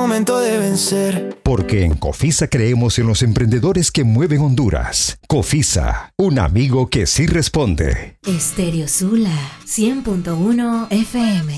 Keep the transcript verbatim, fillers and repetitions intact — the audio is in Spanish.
momento de vencer. Porque en Cofisa creemos en los emprendedores que mueven Honduras. Cofisa, un amigo que sí responde. Estéreo Sula, cien punto uno F M.